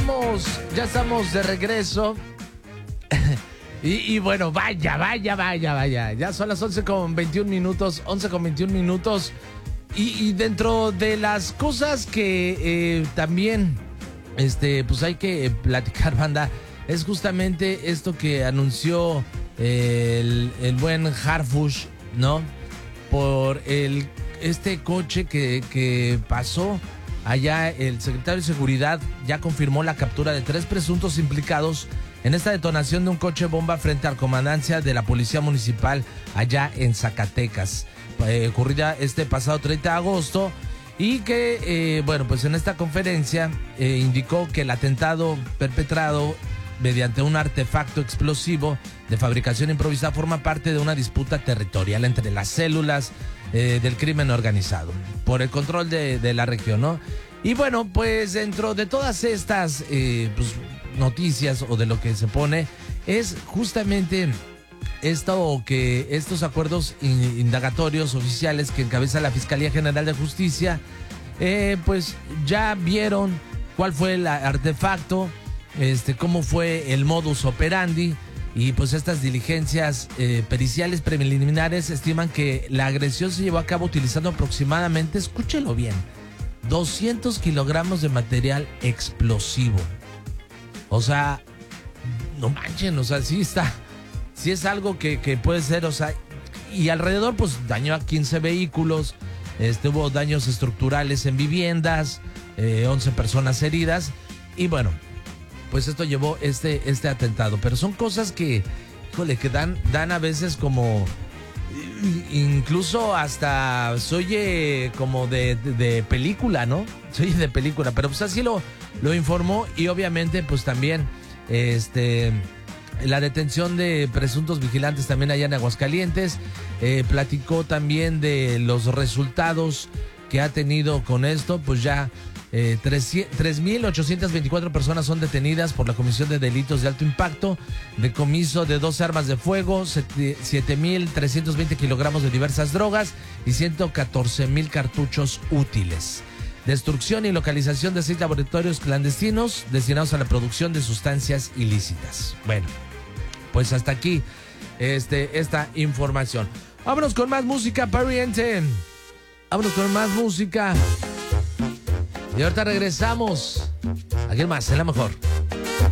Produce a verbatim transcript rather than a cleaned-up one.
estamos, ya estamos de regreso. y, y bueno, vaya, vaya, vaya, vaya. Ya son las once con veintiún minutos, once con veintiún minutos. Y, y dentro de las cosas que eh, también, este, pues hay que platicar, banda, es justamente esto que anunció eh, el, el buen Harfush, ¿no? Por el este coche que, que pasó allá. El secretario de Seguridad ya confirmó la captura de tres presuntos implicados en esta detonación de un coche bomba frente a la comandancia de la Policía Municipal allá en Zacatecas, eh, ocurrida este pasado treinta de agosto, y que, eh, bueno, pues en esta conferencia eh, indicó que el atentado perpetrado mediante un artefacto explosivo de fabricación improvisada forma parte de una disputa territorial entre las células eh, del crimen organizado por el control de, de la región, ¿no? Y bueno, pues dentro de todas estas eh, pues, noticias o de lo que se pone es justamente esto, que estos acuerdos indagatorios oficiales que encabeza la Fiscalía General de Justicia, eh, pues ya vieron cuál fue el artefacto, este, cómo fue el modus operandi, y pues estas diligencias eh, periciales preliminares estiman que la agresión se llevó a cabo utilizando aproximadamente, escúchelo bien, doscientos kilogramos de material explosivo. O sea, no manchen, o sea, sí está, sí es algo que, que puede ser, o sea, y alrededor pues dañó a quince vehículos, este, hubo daños estructurales en viviendas, eh, once personas heridas, y bueno, pues esto llevó este, este atentado. Pero son cosas que, híjole, que dan, dan a veces como, incluso hasta se oye como de, de, de película, ¿no? Se oye de película, pero pues así lo, lo informó. Y obviamente pues también este, la detención de presuntos vigilantes también allá en Aguascalientes. Eh, platicó también de los resultados que ha tenido con esto, pues ya Eh, tres mil ochocientas veinticuatro personas son detenidas por la comisión de delitos de alto impacto, decomiso de dos armas de fuego, siete mil trescientos veinte kilogramos de diversas drogas y ciento catorce mil cartuchos útiles. Destrucción y localización de seis laboratorios clandestinos destinados a la producción de sustancias ilícitas. Bueno, pues hasta aquí este, esta información. Vámonos con más música, pariente. Vámonos con más música. Y ahorita regresamos. Aquí más, en la mejor.